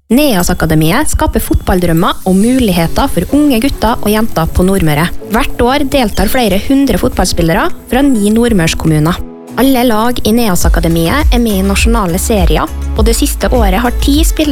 Neas-akademiet skaper fotballdrømmer og muligheter for unge gutter og jenter på Nordmøre. Hvert år deltar flere 100 fotballspillere fra 9 nordmørskommuner. Alle lag i Neas-akademiet med i nasjonale serier, og det siste året har 10 spillere